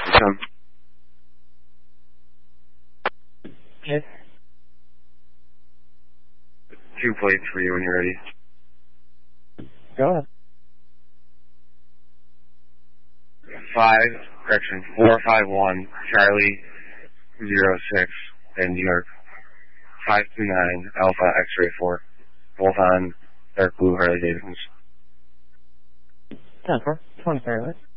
Some. Yes. 2 plates for you when you're ready. Go ahead. 451 Charlie 06 in New York. 529 Alpha X-Ray 4. Both on dark blue Harley Davidsons. 10-4. 20 fairway.